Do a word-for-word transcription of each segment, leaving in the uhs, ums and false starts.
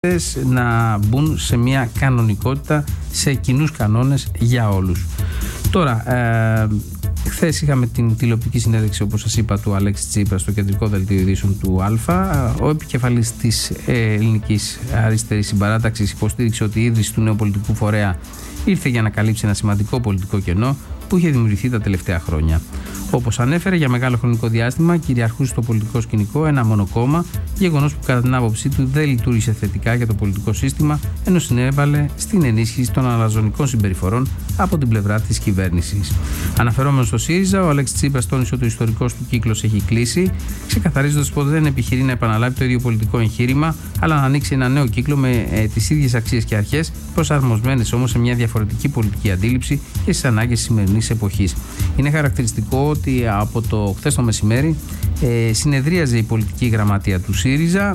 να μπουν σε μια κανονικότητα, σε κοινούς κανόνες για όλους. Τώρα, ε, χθες είχαμε την τηλεοπτική συνέντευξη, όπως σας είπα, του Αλέξη Τσίπρα στο κεντρικό δελτίο ειδήσεων του Α. Ο επικεφαλής της ελληνικής αριστερής συμπαράταξης υποστήριξε ότι η ίδρυση του νέου πολιτικού φορέα ήρθε για να καλύψει ένα σημαντικό πολιτικό κενό που είχε δημιουργηθεί τα τελευταία χρόνια. Όπως ανέφερε, για μεγάλο χρονικό διάστημα κυριαρχούσε στο πολιτικό σκηνικό ένα μόνο κόμμα, γεγονός που κατά την άποψή του δεν λειτουργήσε θετικά για το πολιτικό σύστημα, ενώ συνέβαλε στην ενίσχυση των αλαζονικών συμπεριφορών από την πλευρά της κυβέρνησης. Αναφερόμενος στο ΣΥΡΙΖΑ, ο Αλέξης Τσίπρας τόνισε ότι ο ιστορικός του κύκλος έχει κλείσει, ξεκαθαρίζοντας πως δεν επιχειρεί να επαναλάβει το ίδιο πολιτικό εγχείρημα, αλλά να ανοίξει ένα νέο κύκλο με ε, τις ίδιες αξίες και αρχές, προσαρμοσμένες όμως σε μια διαφορετική πολιτική αντίληψη και στις ανάγκες της σημερινής εποχής. Είναι χαρακτηριστικό ότι από το χθες το μεσημέρι ε, συνεδρίαζε η πολιτική γραμματεία του ΣΥΡΙΖΑ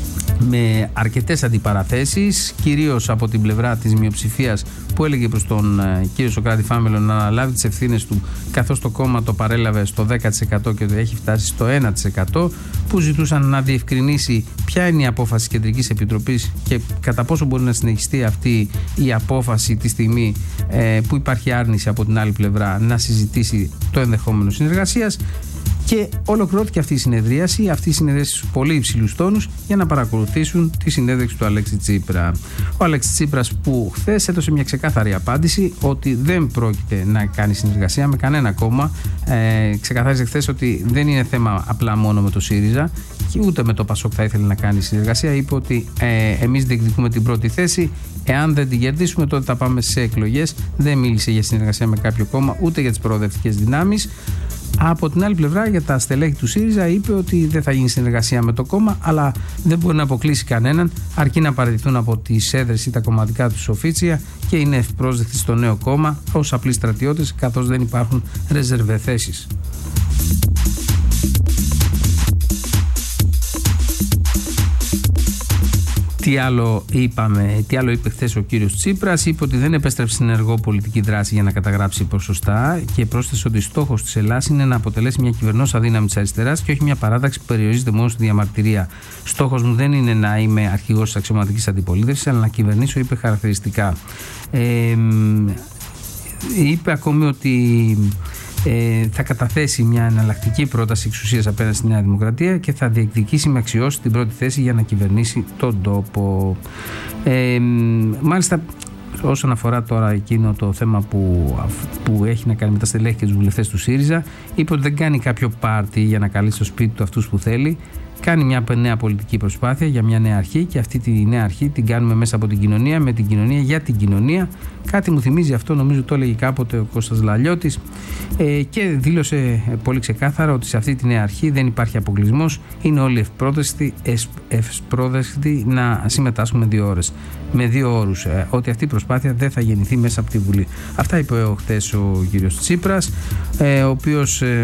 με αρκετές αντιπαραθέσεις, κυρίως από την πλευρά της μειοψηφίας που έλεγε προς τον ε, κύριο Σωκράτη Φάμελο να αναλάβει τις ευθύνες του, καθώς το κόμμα το παρέλαβε στο δέκα τοις εκατό και έχει φτάσει στο ένα τοις εκατό, που ζητούσαν να διευκρινίσει ποια είναι η απόφαση της Κεντρικής Επιτροπής και κατά πόσο μπορεί να συνεχιστεί αυτή η απόφαση τη στιγμή ε, που υπάρχει άρνηση από την άλλη πλευρά να συζητήσει το ενδεχόμενο συνεργασίας. Και ολοκληρώθηκε αυτή η συνεδρίαση, αυτή η συνεδρίαση στους πολύ υψηλούς τόνους, για να παρακολουθήσουν τη συνέντευξη του Αλέξη Τσίπρα. Ο Αλέξης Τσίπρας, που χθες έδωσε μια ξεκάθαρη απάντηση ότι δεν πρόκειται να κάνει συνεργασία με κανένα κόμμα, ε, ξεκαθάρισε χθες ότι δεν είναι θέμα απλά μόνο με το ΣΥΡΙΖΑ και ούτε με το ΠΑΣΟΚ θα ήθελε να κάνει συνεργασία. Είπε ότι ε, εμείς διεκδικούμε την πρώτη θέση. Εάν δεν την κερδίσουμε, τότε θα πάμε σε εκλογές. Δεν μίλησε για συνεργασία με κάποιο κόμμα, ούτε για τις προοδευτικές δυνάμεις. Από την άλλη πλευρά, για τα στελέχη του ΣΥΡΙΖΑ, είπε ότι δεν θα γίνει συνεργασία με το κόμμα, αλλά δεν μπορεί να αποκλείσει κανέναν, αρκεί να παραιτηθούν από τις έδρες ή τα κομματικά του οφίτσια και είναι ευπρόσδεκτοι στο νέο κόμμα ως απλοί στρατιώτες, καθώς δεν υπάρχουν ρεζερβε θέσεις. Τι άλλο, είπαμε, τι άλλο είπε χθες ο κύριος Τσίπρας? Είπε ότι δεν επέστρεψε στην ενεργό πολιτική δράση για να καταγράψει ποσοστά και πρόσθεσε ότι στόχος της Ελλάδας είναι να αποτελέσει μια κυβερνώσα δύναμη της αριστεράς και όχι μια παράταξη που περιορίζεται μόνο στη διαμαρτυρία. Στόχος μου δεν είναι να είμαι αρχηγός της αξιωματικής αντιπολίτευσης, αλλά να κυβερνήσω, είπε χαρακτηριστικά. Ε, είπε ακόμη ότι Ε, θα καταθέσει μια εναλλακτική πρόταση εξουσίας απέναντι στη Νέα Δημοκρατία και θα διεκδικήσει με αξιώσει την πρώτη θέση για να κυβερνήσει τον τόπο. Ε, μάλιστα, όσον αφορά τώρα εκείνο το θέμα που, που έχει να κάνει με τα στελέχη και τους βουλευτές του ΣΥΡΙΖΑ, είπε ότι δεν κάνει κάποιο πάρτι για να καλεί στο σπίτι του αυτούς που θέλει. Κάνει μια νέα πολιτική προσπάθεια για μια νέα αρχή και αυτή τη νέα αρχή την κάνουμε μέσα από την κοινωνία, με την κοινωνία, για την κοινωνία. Κάτι μου θυμίζει αυτό, νομίζω το έλεγε κάποτε ο Κώστας Λαλιώτης, ε, και δήλωσε πολύ ξεκάθαρα ότι σε αυτή τη νέα αρχή δεν υπάρχει αποκλεισμός, είναι όλοι ευπρόσδεκτοι, ευπρόσδεκτοι να συμμετάσχουν με δύο ώρες. Με δύο όρους, ε, ότι αυτή η προσπάθεια δεν θα γεννηθεί μέσα από τη Βουλή. Αυτά είπε χθες ο κύριος Τσίπρας, ε, ο οποίος Ε,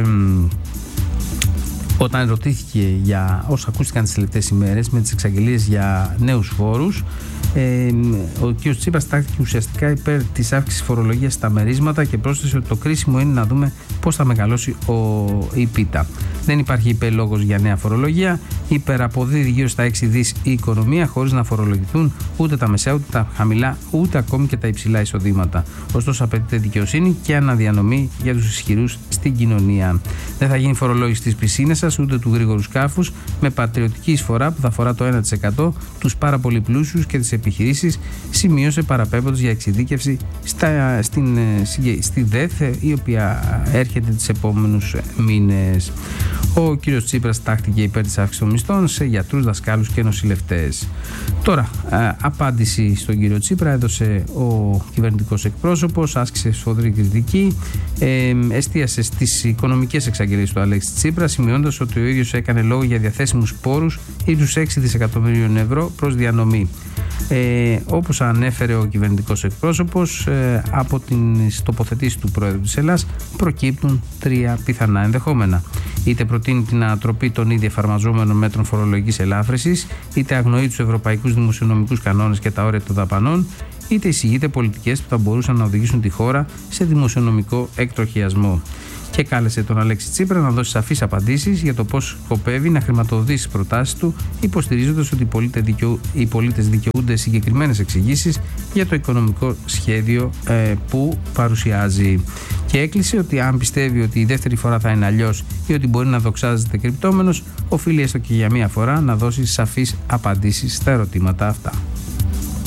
όταν ρωτήθηκε για όσα ακούστηκαν τις τελευταίες ημέρες με τις εξαγγελίες για νέους φόρους, ε, ο κ. Τσίπρας τάχθηκε ουσιαστικά υπέρ της αύξησης φορολογίας στα μερίσματα και πρόσθεσε ότι το κρίσιμο είναι να δούμε πώς θα μεγαλώσει ο, η πίτα. Δεν υπάρχει, είπε, λόγος για νέα φορολογία. Υπεραποδίδει γύρω στα έξι δις η οικονομία χωρίς να φορολογηθούν ούτε τα μεσαία, ούτε τα χαμηλά, ούτε ακόμη και τα υψηλά εισοδήματα. Ωστόσο, απαιτείται δικαιοσύνη και αναδιανομή για τους ισχυρούς στην κοινωνία. Δεν θα γίνει φορολόγηση της πισίνας σας, ούτε του γρήγορου σκάφους, με πατριωτική εισφορά που θα αφορά το ένα τοις εκατό τους πάρα πολύ πλούσιους και τις επιχειρήσεις, σημείωσε παραπέμποντας για εξειδίκευση στα, στην, στη ΔΕΘ, η οποία έρχεται τις επόμενους μήνες. Ο κύριος Τσίπρας τάχθηκε υπέρ της αύξησης των μισθών σε γιατρούς, δασκάλους και νοσηλευτές. Τώρα, α, απάντηση στον κύριο Τσίπρα έδωσε ο κυβερνητικός εκπρόσωπος, άσκησε σφοδρή κριτική, ε, εστίασε στις οικονομικές εξαγγελίες του Αλέξη Τσίπρα, σημειώντας ότι ο ίδιος έκανε λόγο για διαθέσιμους πόρους ύψους έξι δισεκατομμυρίων ευρώ προς διανομή. Ε, όπως ανέφερε ο κυβερνητικός εκπρόσωπος, ε, από τις τοποθετήσεις του Πρόεδρου της Ελλάδας προκύπτουν τρία πιθανά ενδεχόμενα. Είτε προτείνει την ανατροπή των ήδη εφαρμοζόμενων μέτρων φορολογικής ελάφρυνσης, είτε αγνοεί τους ευρωπαϊκούς δημοσιονομικούς κανόνες και τα όρια των δαπανών, είτε εισηγείται πολιτικές που θα μπορούσαν να οδηγήσουν τη χώρα σε δημοσιονομικό εκτροχιασμό. και κάλεσε τον Αλέξη Τσίπρα να δώσει σαφείς απαντήσεις για το πώς σκοπεύει να χρηματοδοτήσει τις προτάσεις του, υποστηρίζοντας ότι οι πολίτες, δικαιού, οι πολίτες δικαιούνται συγκεκριμένες εξηγήσεις για το οικονομικό σχέδιο ε, που παρουσιάζει. Και έκλεισε ότι αν πιστεύει ότι η δεύτερη φορά θα είναι αλλιώς ή ότι μπορεί να δοξάζεται κρυπτόμενος, οφείλει έστω και για μία φορά να δώσει σαφείς απαντήσεις στα ερωτήματα αυτά.